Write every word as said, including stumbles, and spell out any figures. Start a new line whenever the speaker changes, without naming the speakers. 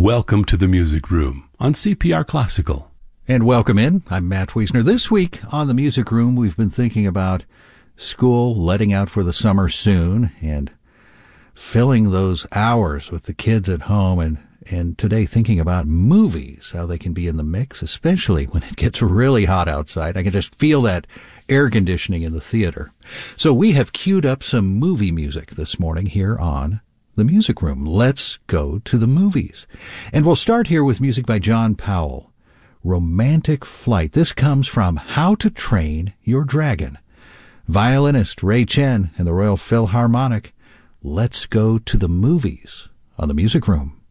Welcome to the Music Room on C P R Classical.
And welcome in. I'm Matt Wiesner. This week on the Music Room, we've been thinking about school letting out for the summer soon and filling those hours with the kids at home, and, and today thinking about movies, how they can be in the mix, especially when it gets really hot outside. I can just feel that air conditioning in the theater. So we have queued up some movie music this morning here on the Music Room. Let's go to the movies. And we'll start here with music by John Powell, Romantic Flight. This comes from How to Train Your Dragon. Violinist Ray Chen and the Royal Philharmonic. Let's go to the movies on the Music Room.